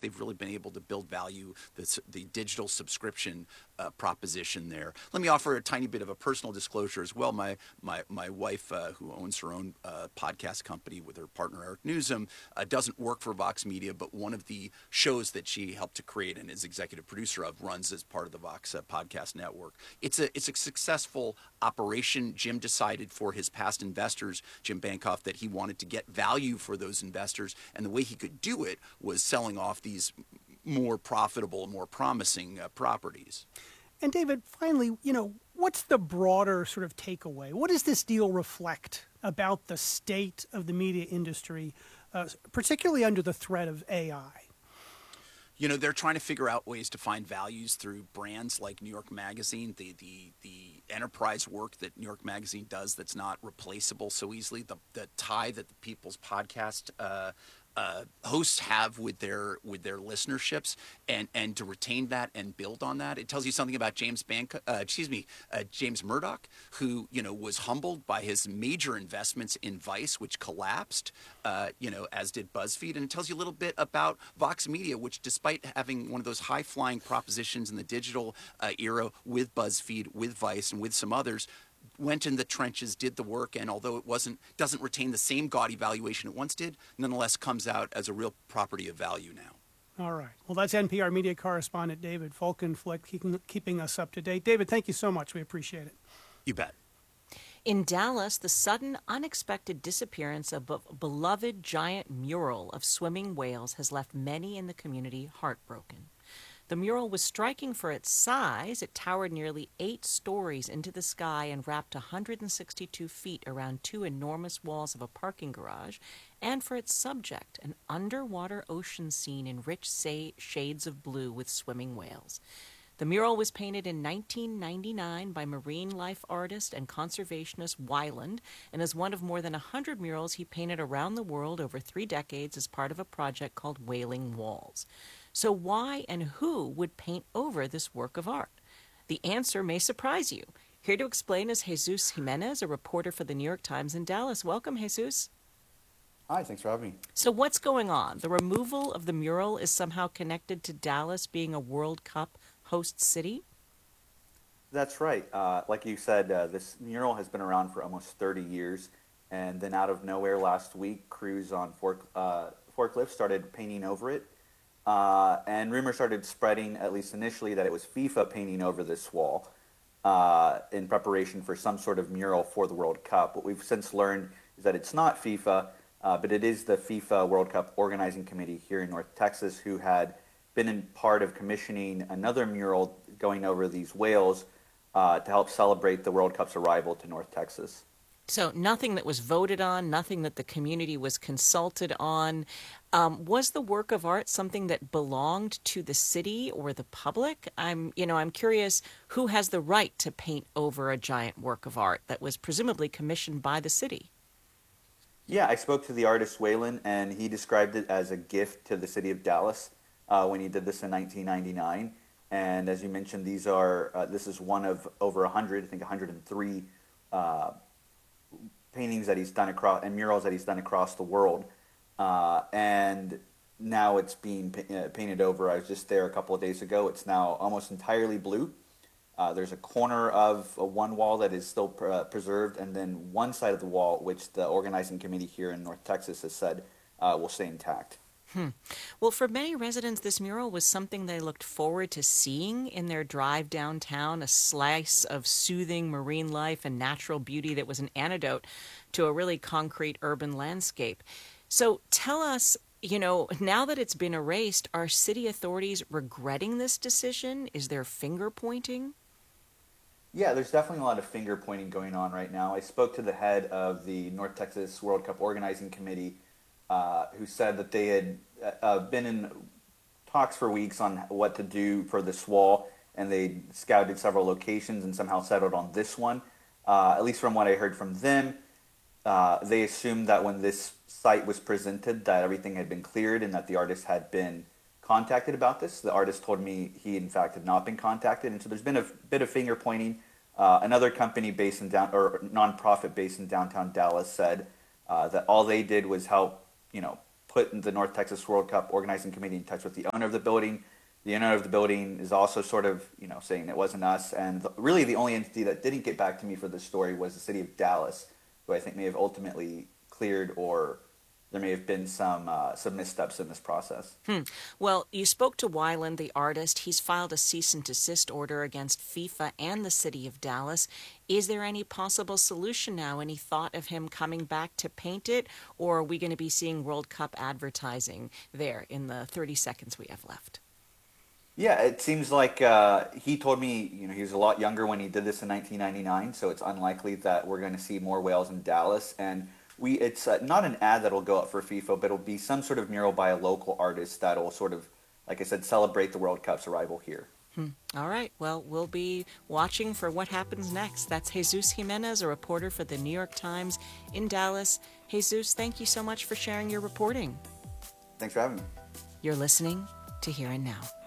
they've really been able to build value, the digital subscription proposition there. Let me offer a tiny bit of a personal disclosure as well. My wife, who owns her own podcast company with her partner Eric Newsom, doesn't work for Vox Media, but one of the shows that she helped to create and is executive producer of runs as part of the Vox podcast network. It's a successful operation. Jim decided for his past investors, Jim Bankoff, that he wanted to get value for those investors, and the way he could do it was selling off these more profitable, more promising properties. And David, finally, what's the broader sort of takeaway? What does this deal reflect about the state of the media industry, particularly under the threat of AI? They're trying to figure out ways to find values through brands like New York Magazine, the enterprise work that New York Magazine does that's not replaceable so easily, the tie that the People's Podcast hosts have with their listenerships, and to retain that and build on that. It tells you something about James Murdoch, who was humbled by his major investments in Vice, which collapsed, as did BuzzFeed. And it tells you a little bit about Vox Media, which, despite having one of those high-flying propositions in the digital era with BuzzFeed, with Vice, and with some others, went in the trenches, did the work, and although it doesn't retain the same gaudy valuation it once did, nonetheless comes out as a real property of value now. All right. Well, that's NPR media correspondent David Folkenflik keeping us up to date. David, thank you so much. We appreciate it. You bet. In Dallas, the sudden, unexpected disappearance of a beloved giant mural of swimming whales has left many in the community heartbroken. The mural was striking for its size. It towered nearly 8 stories into the sky and wrapped 162 feet around 2 enormous walls of a parking garage, and for its subject, an underwater ocean scene in rich shades of blue with swimming whales. The mural was painted in 1999 by marine life artist and conservationist Weiland, and is one of more than 100 murals he painted around the world over 3 decades as part of a project called Wailing Walls. So why and who would paint over this work of art? The answer may surprise you. Here to explain is Jesus Jimenez, a reporter for the New York Times in Dallas. Welcome, Jesus. Hi, thanks for having me. So what's going on? The removal of the mural is somehow connected to Dallas being a World Cup host city? That's right. Like you said, this mural has been around for almost 30 years. And then out of nowhere last week, crews on forklifts started painting over it. And rumors started spreading, at least initially, that it was FIFA painting over this wall in preparation for some sort of mural for the World Cup. What we've since learned is that it's not FIFA, but it is the FIFA World Cup Organizing Committee here in North Texas, who had been in part of commissioning another mural going over these whales to help celebrate the World Cup's arrival to North Texas. So nothing that was voted on, nothing that the community was consulted on. Was the work of art something that belonged to the city or the public? I'm curious, who has the right to paint over a giant work of art that was presumably commissioned by the city? Yeah, I spoke to the artist Wayland, and he described it as a gift to the city of Dallas when he did this in 1999. And as you mentioned, this is one of over 100, I think 103 paintings that he's done across, and murals that he's done across the world. And now it's being painted over. I was just there a couple of days ago. It's now almost entirely blue. There's a corner of one wall that is still preserved, and then one side of the wall, which the organizing committee here in North Texas has said will stay intact. Well, for many residents, this mural was something they looked forward to seeing in their drive downtown, a slice of soothing marine life and natural beauty that was an antidote to a really concrete urban landscape. So tell us, now that it's been erased, are city authorities regretting this decision? Is there finger pointing? Yeah, there's definitely a lot of finger pointing going on right now. I spoke to the head of the North Texas World Cup Organizing Committee, who said that they had been in talks for weeks on what to do for this wall, and they scouted several locations and somehow settled on this one. At least from what I heard from them, they assumed that when this site was presented that everything had been cleared and that the artist had been contacted about this. The artist told me he, in fact, had not been contacted, and so there's been a bit of finger pointing. Another company nonprofit based in downtown Dallas said that all they did was help, put the North Texas World Cup organizing committee in touch with the owner of the building. The owner of the building is also sort of, saying it wasn't us. And really the only entity that didn't get back to me for this story was the city of Dallas, who I think may have ultimately cleared, or there may have been some missteps in this process. Well, you spoke to Weiland, the artist. He's filed a cease and desist order against FIFA and the city of Dallas. Is there any possible solution now? Any thought of him coming back to paint it? Or are we going to be seeing World Cup advertising there in the 30 seconds we have left? Yeah, it seems like he told me, he was a lot younger when he did this in 1999, so it's unlikely that we're going to see more whales in Dallas. And it's not an ad that'll go up for FIFA, but it'll be some sort of mural by a local artist that'll sort of, like I said, celebrate the World Cup's arrival here. All right. Well, we'll be watching for what happens next. That's Jesus Jimenez, a reporter for the New York Times in Dallas. Jesus, thank you so much for sharing your reporting. Thanks for having me. You're listening to Here and Now.